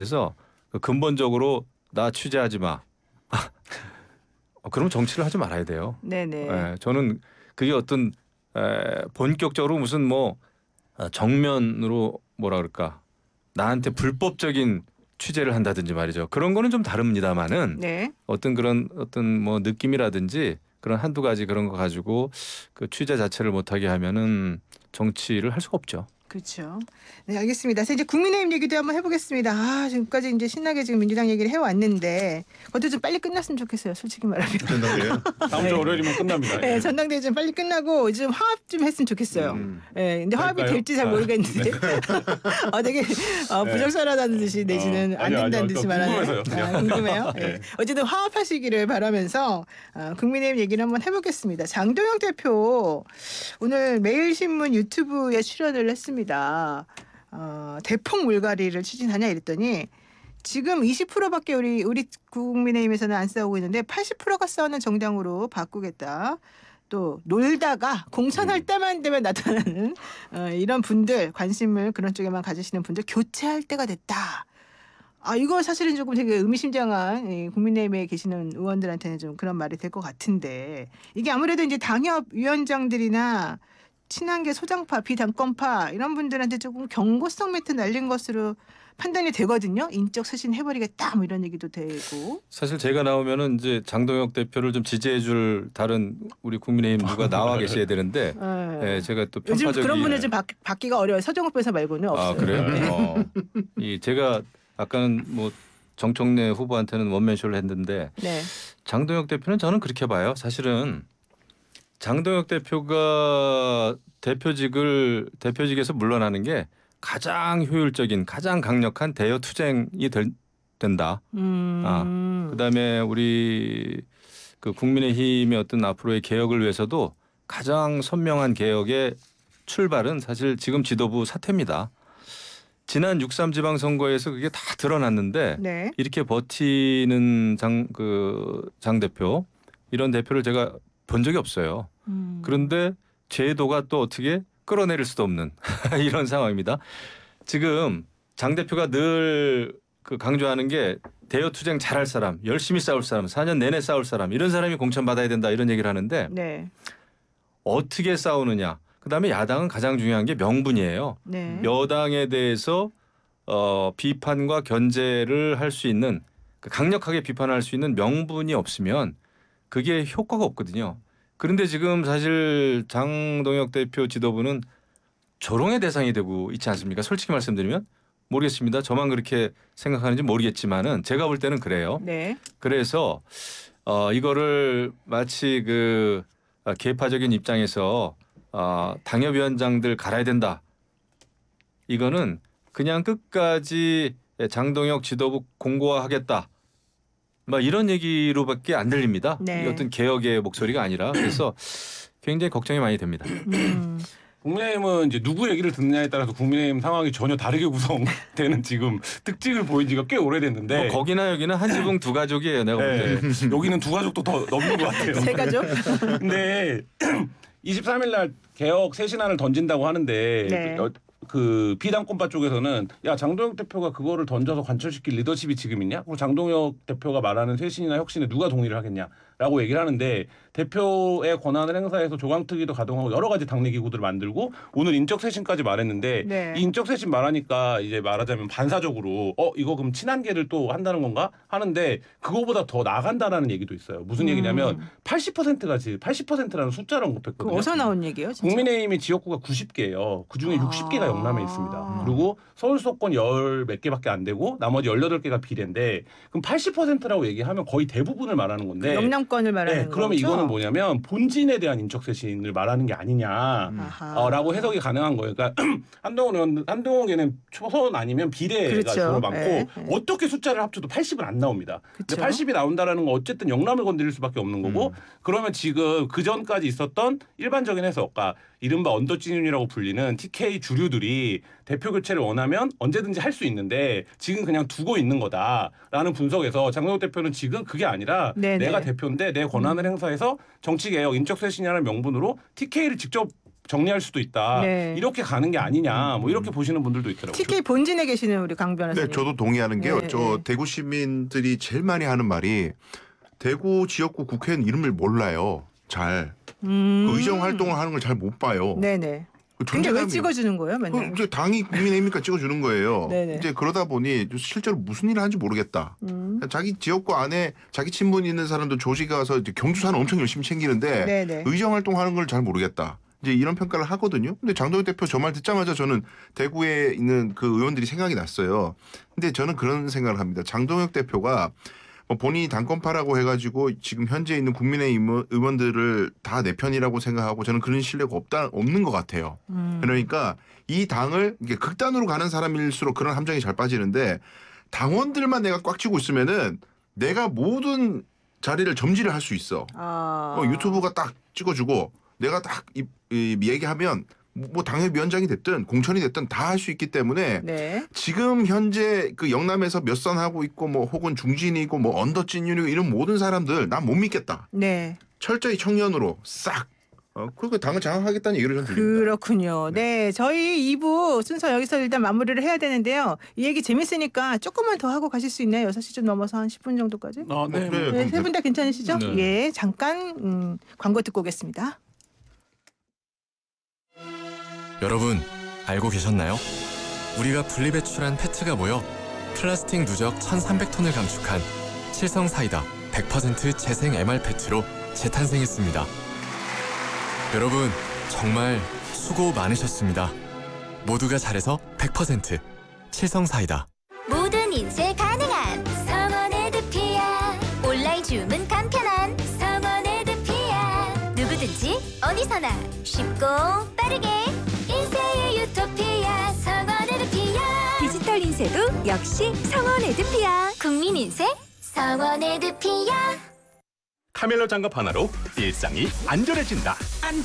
그래서 근본적으로 나 취재하지 마. 그럼 정치를 하지 말아야 돼요. 네네. 예, 저는 그게 어떤 본격적으로 무슨 뭐 정면으로 뭐라 그럴까 나한테 불법적인 취재를 한다든지 말이죠. 그런 거는 좀 다릅니다만은 네. 어떤 그런 어떤 뭐 느낌이라든지 그런 한두 가지 그런 거 가지고 그 취재 자체를 못하게 하면은 정치를 할 수가 없죠. 그렇죠. 네, 알겠습니다. 그래서 이제 국민의힘 얘기도 한번 해보겠습니다. 지금까지 이제 신나게 지금 민주당 얘기를 해왔는데 그것도 좀 빨리 끝났으면 좋겠어요. 솔직히 말하면. 전당대회요? 다음 주 월요일이면 끝납니다. 네, 전당대회 좀 빨리 끝나고 좀 화합 좀 했으면 좋겠어요. 네, 근데 화합이 될까요? 될지 잘 모르겠는데 되게 부적절하다는 듯이 내지는 안 아니요, 된다는 아니요. 듯이 말하는. 궁금해서요, 그냥. 궁금해요. 네. 어쨌든 화합하시기를 바라면서 국민의힘 얘기를 한번 해보겠습니다. 장도영 대표 오늘 매일신문 유튜브에 출연을 했습니다. 대폭 물갈이를 추진하냐 이랬더니 지금 20%밖에 우리 국민의힘에서는 안 싸우고 있는데 80%가 싸우는 정당으로 바꾸겠다. 또 놀다가 공천할 때만 되면 나타나는 이런 분들 관심을 그런 쪽에만 가지시는 분들 교체할 때가 됐다. 이거 사실은 조금 되게 의미심장한 국민의힘에 계시는 의원들한테는 좀 그런 말이 될 것 같은데 이게 아무래도 이제 당협 위원장들이나 친한계 소장파, 비당권파 이런 분들한테 조금 경고성 멘트 날린 것으로 판단이 되거든요. 인적 쇄신 해버리겠다 뭐 이런 얘기도 되고. 사실 제가 나오면은 이제 장동혁 대표를 좀 지지해줄 다른 우리 국민의힘 누가 나와 계셔야 되는데 제가 또 요즘 편파적인 그런 분을 좀 받기가 어려워요. 서정욱 변호사 말고는 없어요. 그래요? 네. 제가 아까는 뭐 정청래 후보한테는 원맨쇼를 했는데 네. 장동혁 대표는 저는 그렇게 봐요. 사실은 장동혁 대표가 대표직에서 물러나는 게 가장 효율적인 가장 강력한 대여 투쟁이 된다. 그다음에 우리 그 국민의힘의 어떤 앞으로의 개혁을 위해서도 가장 선명한 개혁의 출발은 사실 지금 지도부 사퇴입니다. 지난 6.3 지방선거에서 그게 다 드러났는데 네. 이렇게 버티는 장 대표 이런 대표를 제가 본 적이 없어요. 그런데 제도가 또 어떻게 끌어내릴 수도 없는 이런 상황입니다. 지금 장 대표가 늘 강조하는 게 대여 투쟁 잘할 사람, 열심히 싸울 사람, 4년 내내 싸울 사람 이런 사람이 공천받아야 된다 이런 얘기를 하는데 네. 어떻게 싸우느냐. 그다음에 야당은 가장 중요한 게 명분이에요. 네. 여당에 대해서 비판과 견제를 할 수 있는 강력하게 비판할 수 있는 명분이 없으면 그게 효과가 없거든요. 그런데 지금 사실 장동혁 대표 지도부는 조롱의 대상이 되고 있지 않습니까? 솔직히 말씀드리면 모르겠습니다. 저만 그렇게 생각하는지 모르겠지만은 제가 볼 때는 그래요. 네. 그래서 이거를 마치 개파적인 입장에서 당협위원장들 갈아야 된다. 이거는 그냥 끝까지 장동혁 지도부 공고화하겠다. 막 이런 얘기로밖에 안 들립니다. 네. 어떤 개혁의 목소리가 아니라 그래서 굉장히 걱정이 많이 됩니다. 국민의힘은 이제 누구 얘기를 듣느냐에 따라서 국민의힘 상황이 전혀 다르게 구성되는 지금 특징을 보인 지가 꽤 오래됐는데 뭐 거기나 여기나 한 지붕 두 가족이에요. 내가 볼 때는. 여기는 두 가족도 더 넘는 것 같아요. 세 가족? 근데 23일 날 개혁 쇄신안을 던진다고 하는데 네. 그 비당권파 쪽에서는 야 장동혁 대표가 그거를 던져서 관철시킬 리더십이 지금 있냐? 그리고 장동혁 대표가 말하는 쇄신이나 혁신에 누가 동의를 하겠냐라고 얘기를 하는데 대표의 권한을 행사해서 조강특위도 가동하고 여러 가지 당내 기구들을 만들고 오늘 인적 쇄신까지 말했는데 네. 이 인적 쇄신 말하니까 이제 말하자면 반사적으로 이거 그럼 친한계를 또 한다는 건가 하는데 그거보다 더 나간다라는 얘기도 있어요. 무슨 얘기냐면 80%라는 숫자를 언급했거든요. 어디서 나온 얘기예요? 진짜? 국민의힘이 지역구가 90개예요. 그중에 60개가 영남에 있습니다. 그리고 서울 수도권 10 몇 개밖에 안 되고 나머지 18개가 비례인데 그럼 80%라고 얘기하면 거의 대부분을 말하는 건데 영남권을 말하는 거죠. 그러면 이거는 뭐냐면 본진에 대한 인적 쇄신을 말하는 게 아니냐라고 해석이 가능한 거예요. 그러니까 한동훈 걔는 초선 아니면 비례가 그렇죠. 주로 많고 네. 어떻게 숫자를 합쳐도 80은 안 나옵니다. 근데 그렇죠. 80이 나온다라는 건 어쨌든 영남을 건드릴 수밖에 없는 거고 그러면 지금 그 전까지 있었던 일반적인 해석, 그러니까 이른바 언더진윤이라고 불리는 TK 주류들이 대표 교체를 원하면 언제든지 할 수 있는데 지금 그냥 두고 있는 거다라는 분석에서 장동혁 대표는 지금 그게 아니라 네네. 내가 대표인데 내 권한을 행사해서 정치개혁, 인적쇄신이라는 명분으로 TK를 직접 정리할 수도 있다. 네. 이렇게 가는 게 아니냐. 뭐 이렇게 보시는 분들도 있더라고요. TK 본진에 계시는 우리 강 네, 변호사님. 저도 동의하는 게요. 네, 저 네. 대구 시민들이 제일 많이 하는 말이 대구 지역구 국회의원 이름을 몰라요. 잘. 그 의정 활동을 하는 걸 잘 못 봐요. 네네. 그 근데 왜 존재감이- 찍어주는 거예요, 맨날? 이제 당이 국민의힘이니까 찍어주는 거예요. 네네. 이제 그러다 보니 실제로 무슨 일을 하는지 모르겠다. 자기 지역구 안에 자기 친분 있는 사람도 조직에 가서 이제 경주사는 엄청 열심히 챙기는데 네네. 의정 활동하는 걸 잘 모르겠다. 이제 이런 평가를 하거든요. 근데 장동혁 대표 저 말 듣자마자 저는 대구에 있는 그 의원들이 생각이 났어요. 근데 저는 그런 생각을 합니다. 장동혁 대표가 뭐 본인이 당권파라고 해가지고 지금 현재 있는 국민의힘 의원들을 다 내 편이라고 생각하고 저는 그런 신뢰가 없는 것 같아요. 그러니까 이 당을 이게 극단으로 가는 사람일수록 그런 함정이 잘 빠지는데 당원들만 내가 꽉 쥐고 있으면은 내가 모든 자리를 점지를 할 수 있어. 유튜브가 딱 찍어주고 내가 딱 얘기하면 뭐 당협위원장이 됐든 공천이 됐든 다 할 수 있기 때문에 네. 지금 현재 그 영남에서 몇 선 하고 있고 뭐 혹은 중진이고 뭐 언더진윤이고 이런 모든 사람들 난 못 믿겠다. 네. 철저히 청년으로 싹 그리고 당을 장악하겠다는 얘기를 전 드립니다. 그렇군요. 네. 저희 2부 순서 여기서 일단 마무리를 해야 되는데요. 이 얘기 재밌으니까 조금만 더 하고 가실 수 있나요? 6시 좀 넘어서 한 10분 정도까지? 네. 네. 네, 세 분 다 괜찮으시죠? 네. 예. 잠깐 광고 듣고 오겠습니다. 여러분 알고 계셨나요? 우리가 분리배출한 페트가 모여 플라스틱 누적 1,300톤을 감축한 칠성사이다 100% 재생 MR 페트로 재탄생했습니다. 여러분 정말 수고 많으셨습니다. 모두가 잘해서 100% 칠성사이다. 모든 인쇄 가능한 성원 에드피아. 온라인 주문 간편한 성원 에드피아. 누구든지 어디서나 쉽고 빠르게 인쇄의 유토피아 성원 에드피아. 디지털 인쇄도 역시 성원 에드피아. 국민 인쇄 성원 에드피아. 카멜로 장갑 하나로 일상이 안전해진다.